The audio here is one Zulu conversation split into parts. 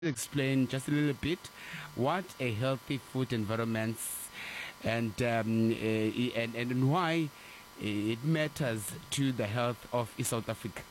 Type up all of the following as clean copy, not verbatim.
explain just a little bit what a healthy food environment and why it matters to the health of South Africa.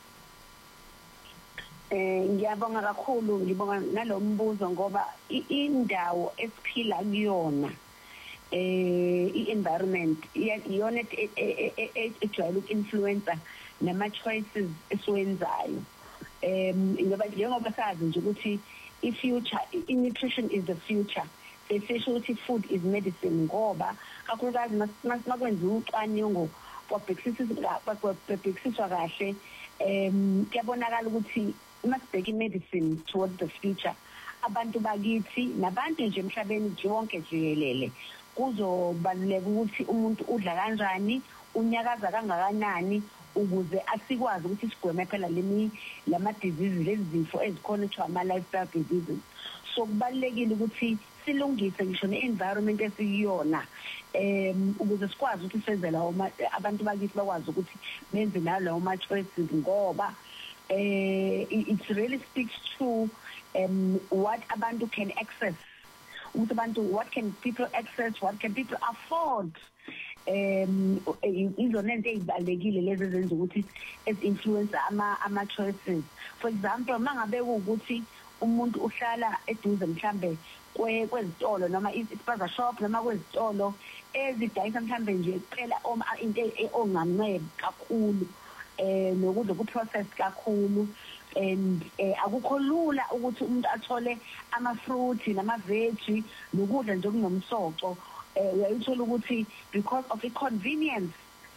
Ngiyabonga kakhulu ngibonga nalombuzo ngoba indawo esiphila kuyona i-environment iyona ejwayele uku-influencer nama choices esiwenzayo ngoba njengoba sazi nje ukuthi nutrition is the future. Sesisho ukuthi food is medicine ngoba kakhulukazi makwenza ucwaningo kwabhekisiswa kahle kuyabonakala ukuthi masibheka medicine towards the future abantu bakithi nabantu nje emhlabeni wonke jikelele kuzobaluleka ukuthi umuntu udla kanjani unyakaza kangakanani ukuze asikwazi ukuthi sigweme phela lama diseases lezifo ezikhona ethiwa ama lifestyle diseases. So kubalekile ukuthi silungise ngisho ne-environment esiyona ukuze sikwazi ukuthi senzele abantu bakithi bakwazi ukuthi benze nalawo ma choices ngoba it really speaks to what abantu can access. What can people access, what can people afford? Izona into ezibalekile lezi ezenza ukuthi influence ama choices. For example, mangabe ukuthi umuntu uhlala eduze mhlambe kwezitolo noma ispaza shop noma kwezitolo ezidayisa mhlambe nje phela into ongamncebe kakhulu nokudla ku process kakhulu and akukho lula ukuthi umuntu athole ama fruit nama veggie nokudla nje okunomsoco uyayithola ukuthi because of the convenience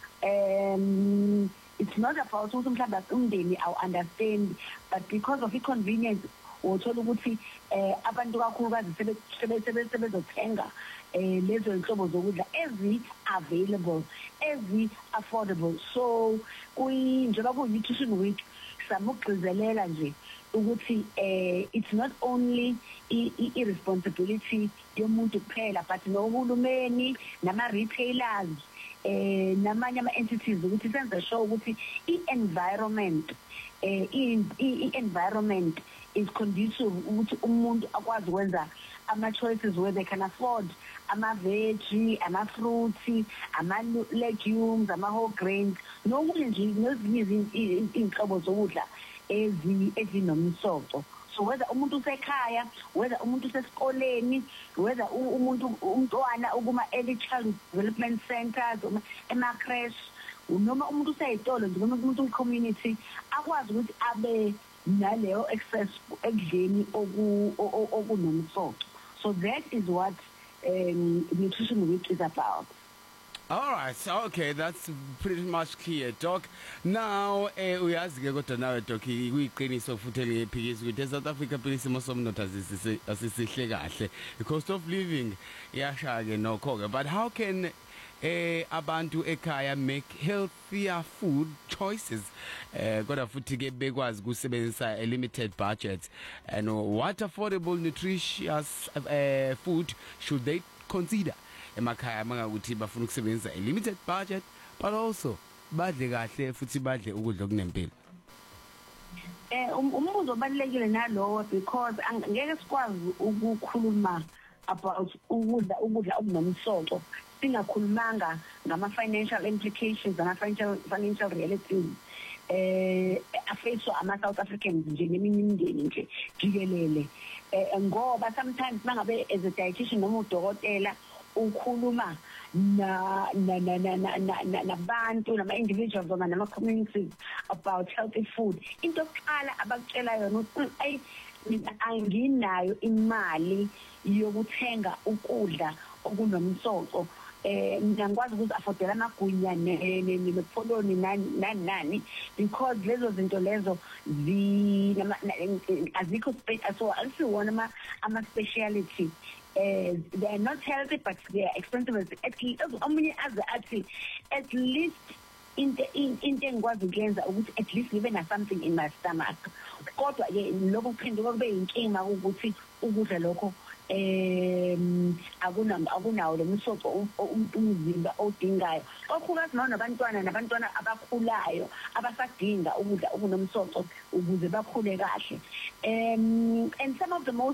it's not about ukuthi mhlawumbe umndeni awu understand but because of the convenience uthola ukuthi abantu kakhulukazi sebezothenga lezo inhlobo zokudla available affordable. So njengoba ku nutrition week samugcizelela nje ukuthi it's not only irresponsibility yomuntu kuphela but nohulumeni nama retailers namanye ama entities ukuthi senze show ukuthi i-environment i-environment is conducive ukuthi umuntu akwazi ukwenza ama choices where they can afford ama veggie, ama fruits, ama legumes, ama whole grains nokunye nje nezinye inhlobo zokudla ezinomsoco. So whether umuntu usekhaya, whether umuntu usesikoleni, whether umntwana ukuma early child development centers ema creche noma umuntu useyitolo nje noma umuntu community akwazi ukuthi abe naleyo access ekudleni okunomsoco. So that is what nutrition week is about. All right, okay, that's pretty much clear, Doc. Now, uyazi ke kodwa nawe Doc kuyiqiniso futhi eliphikisi ukuthi South Africa phela isimo somnotho asisihle kahle. The cost of living iyashaya ke nokho ke, but how can abantu ekhaya make healthier food choices kodwa futhi ke bekwazi kusebenzisa a limited budget, and what affordable nutritious food should they consider emakhaya mangakuthi bafuna ukusebenzisa a limited budget but also badle kahle futhi badle ukudla okunempilo? Umbuzo obalekile nalowo because angeke sikwazi ukukhuluma about ukudla okunomsoco singakhulumanga ngama financial implications and financial realities affectwa ama South Africans nje neminye imindeni nje jikelele ngoba sometimes mangabe as a dietitian noma udokotela ukhuluma nabantu nama individuals noma nama communities about healthy food, into yokuqala abakutshela yona ukuthi anginayo imali yokuthenga ukudla okunomsoco ngiyakwazi ukuthi affordela amagwinya nefoloni nani because lezo zinto lezo azikho so asiwona ama speciality they are not healthy but they are expensive at least into engikwazi ukuyenza ukuthi at least ngibe na something in my stomach kodwa ke lokho kuphenduka kube inkinga ukuthi ukudla lokho akunawo lomsoco umzimba odingayo okukazi nabantwana abakhulayo abasadinga ukudla okunomsoco ukuze bakhule kahle and some of the most